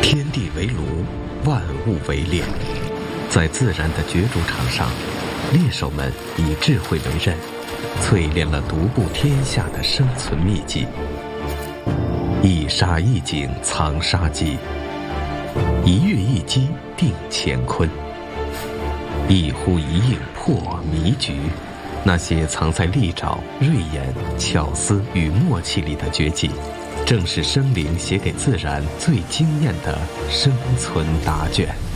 天地为炉，万物为炼。在自然的角逐场上，猎手们以智慧为刃，淬炼了独步天下的生存秘籍。一杀一井藏杀机，一跃一击定乾坤，一呼一应破迷局。那些藏在利爪、锐眼、巧思与默契里的绝技，正是生灵写给自然最惊艳的生存答卷。